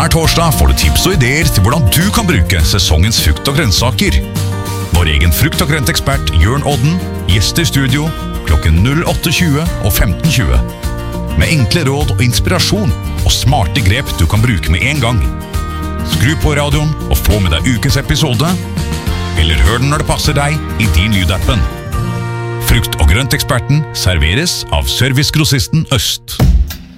Hver torsdag får du tips og ideer til hvordan du kan bruke sesongens frukt og grønnsaker. Vår egen frukt- og grøntekspert Jørn Odden gjester studio klokken 08:20 og 15:20. Med enkle råd og inspirasjon og smarte grep du kan bruke med en gang. Skru på radioen og få med deg ukens episode, eller hør den når det passer deg i din lydappen. Frukt- og grønteksperten serveres av Servicegrossisten Øst.